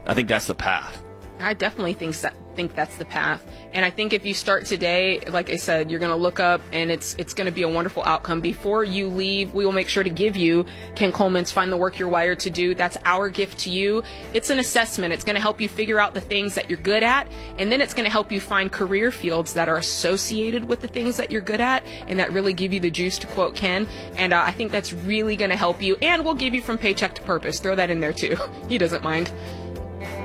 I think that's the path. I definitely think that's the path. And I think if you start today, like I said, you're going to look up and it's going to be a wonderful outcome. Before you leave, we will make sure to give you Ken Coleman's Find the Work You're Wired to Do. That's our gift to you. It's an assessment. It's going to help you figure out the things that you're good at. And then it's going to help you find career fields that are associated with the things that you're good at and that really give you the juice, to quote Ken. And I think that's really going to help you. And we'll give you From Paycheck to Purpose. Throw that in there too. He doesn't mind.